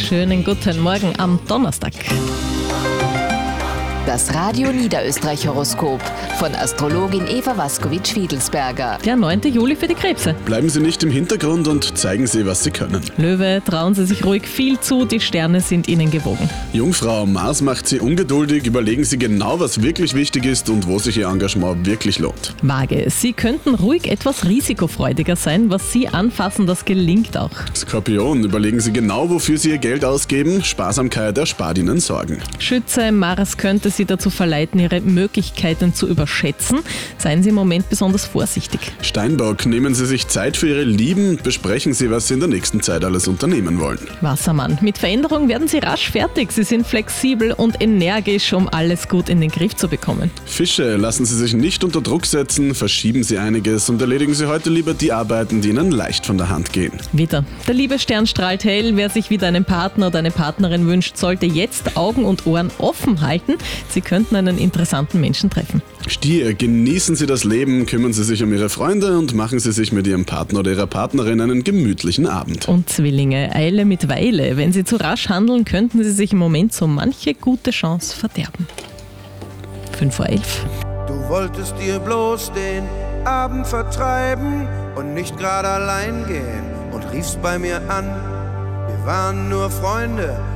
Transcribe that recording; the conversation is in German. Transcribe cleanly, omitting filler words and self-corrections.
Schönen guten Morgen am Donnerstag. Das Radio Niederösterreich-Horoskop von Astrologin Eva Waskowitsch-Fiedelsberger. Der 9. Juli für die Krebse. Bleiben Sie nicht im Hintergrund und zeigen Sie, was Sie können. Löwe, trauen Sie sich ruhig viel zu, die Sterne sind Ihnen gewogen. Jungfrau, Mars macht Sie ungeduldig, überlegen Sie genau, was wirklich wichtig ist und wo sich Ihr Engagement wirklich lohnt. Waage, Sie könnten ruhig etwas risikofreudiger sein, was Sie anfassen, das gelingt auch. Skorpion, überlegen Sie genau, wofür Sie Ihr Geld ausgeben. Sparsamkeit erspart Ihnen Sorgen. Schütze, Mars könnte Sie dazu verleiten, Ihre Möglichkeiten zu überschätzen. Seien Sie im Moment besonders vorsichtig. Steinbock, nehmen Sie sich Zeit für Ihre Lieben und besprechen Sie, was Sie in der nächsten Zeit alles unternehmen wollen. Wassermann, mit Veränderung werden Sie rasch fertig. Sie sind flexibel und energisch, um alles gut in den Griff zu bekommen. Fische, lassen Sie sich nicht unter Druck setzen, verschieben Sie einiges und erledigen Sie heute lieber die Arbeiten, die Ihnen leicht von der Hand gehen. Widder, der Liebesstern strahlt hell. Wer sich wieder einen Partner oder eine Partnerin wünscht, sollte jetzt Augen und Ohren offen halten. Sie könnten einen interessanten Menschen treffen. Stier, genießen Sie das Leben, kümmern Sie sich um Ihre Freunde und machen Sie sich mit Ihrem Partner oder Ihrer Partnerin einen gemütlichen Abend. Und Zwillinge, Eile mit Weile. Wenn Sie zu rasch handeln, könnten Sie sich im Moment so manche gute Chance verderben. 5:11 Uhr. Du wolltest dir bloß den Abend vertreiben und nicht gerade allein gehen und riefst bei mir an. Wir waren nur Freunde,